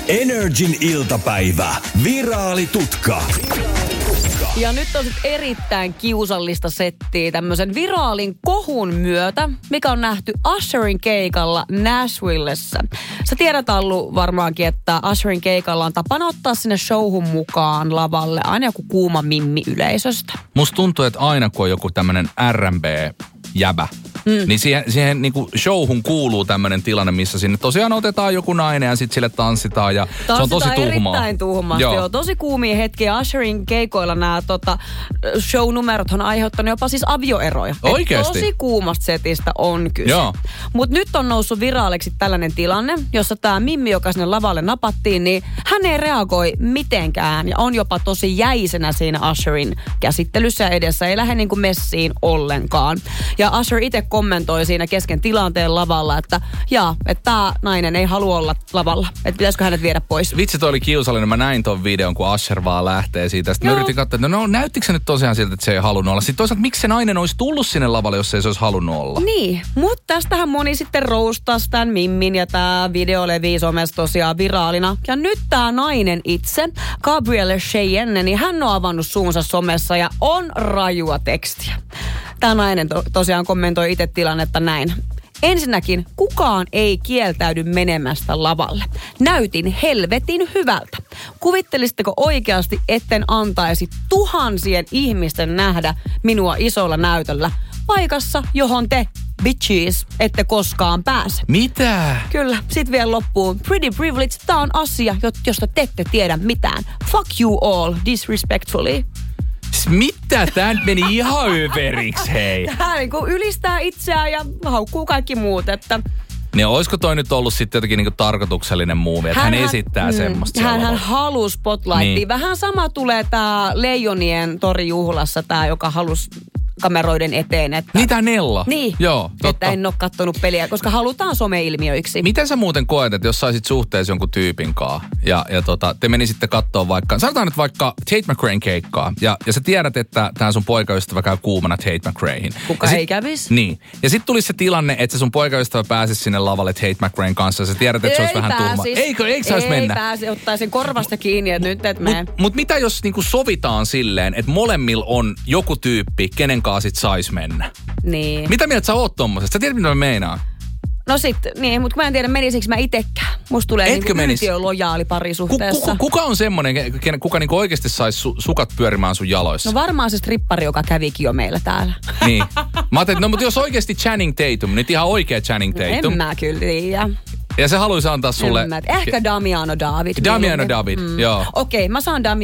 Energin iltapäivä. Viraalitutka. Ja nyt on sitten erittäin kiusallista settiä tämmöisen viraalin kohun myötä, mikä on nähty Usherin keikalla Nashvillessä. Sä tiedät, Allu, varmaankin, että Usherin keikalla on tapana ottaa sinne showhun mukaan lavalle aina joku kuuma mimmi yleisöstä. Musta tuntuu, että aina kun on joku tämmönen R&B-jäbä, niin siihen niinku showhun kuuluu tämmönen tilanne, missä sinne tosiaan otetaan joku nainen ja sitten sille tanssitaan ja se on tosi tuhmaa. Erittäin tuhmasti, joo. Tosi kuumia hetkiä. Usherin keikoilla nämä show-numerot on aiheuttanut jopa siis avioeroja. Oikeesti? Tosi kuumasta setistä on kyse. Mutta nyt on noussut viraaliksi tällainen tilanne, jossa tämä mimmi, joka sinne lavalle napattiin, niin hän ei reagoi mitenkään ja on jopa tosi jäisenä siinä Usherin käsittelyssä edessä. Ei lähde niinku messiin ollenkaan. Ja Usher itse kommentoi siinä kesken tilanteen lavalla, että tämä nainen ei halua olla lavalla. Että pitäisikö hänet viedä pois. Vitsi, toi oli kiusallinen. Mä näin ton videon, kun Usher vaan lähtee siitä. Sitten mä yritin katsoa, että näyttikö se nyt tosiaan siltä, että se ei halunnut olla. Sitten toisaalta, miksi se nainen olisi tullut sinne lavalle, jos ei se olisi halunnut olla? Niin, mutta tästähän moni sitten roustasi tämän mimmin ja tämä video levii somessa tosiaan viraalina. Ja nyt tämä nainen itse, Gabrielle Cheyenne, niin hän on avannut suunsa somessa ja on rajua tekstiä. Tämä nainen tosiaan kommentoi itse tilannetta näin. Ensinnäkin kukaan ei kieltäydy menemästä lavalle. Näytin helvetin hyvältä. Kuvittelisitteko oikeasti, etten antaisi tuhansien ihmisten nähdä minua isolla näytöllä? Paikassa, johon te, bitches, ette koskaan pääse. Mitä? Kyllä, sit vielä loppuun. Pretty privilege, tää on asia, josta te ette tiedä mitään. Fuck you all, disrespectfully. Mitä? Tää meni ihan överiksi, hei. Tää niinku ylistää itseään ja haukkuu kaikki muut, että... Niin olisiko toi nyt ollut sitten jotenkin niinku tarkoituksellinen muuvi, että hän esittää semmoista? Hän halusi spotlightia. Niin. Vähän sama tulee tää Leijonien torijuhlassa, tää joka halusi kameroiden eteen. Että... Mitä Nella? Niin, joo, totta. Että en ole kattonut peliä, koska halutaan someilmiöiksi. Miten sä muuten koet, että jos saisit suhteessa jonkun tyypin kaa ja te menisitte katsoa vaikka, sanotaan nyt vaikka Tate McRaen keikkaa ja sä tiedät, että tää sun poikaystävä käy kuumana Tate McRaehin. Kuka ei kävis? Niin. Ja sit tulisi se tilanne, että se sun poikaystävä pääsisi sinne lavalle Tate McRaen kanssa ja sä tiedät, että se olisi vähän tuhma. Eikö saisi mennä? Ei pääsi, ottaisin korvasta kiinni, että nyt et mene. Mut mitä jos niinku sovitaan silleen, että molemmilla on joku tyyppi, kenen kanssa sit sais mennä? Niin. Mitä mieltä sä oot tommosesta? Sä tiedät, mitä mä meinaan? No sit, niin, mutta mä en tiedä, menisikö mä itekään. Musta tulee niinku yltiölojaali parisuhteessa. Kuka on semmonen, kuka niinku oikeasti saisi sukat pyörimään sun jaloissa? No varmaan se strippari, joka kävikin jo meillä täällä. Niin. Mä ajattelin, no mutta jos oikeasti Channing Tatum, nyt ihan oikea Channing Tatum. En mä kyllä tiedä. Ja se haluaisi antaa sulle... Ehkä Damiano David. Damiano David, joo. Okei, mä saan Damiano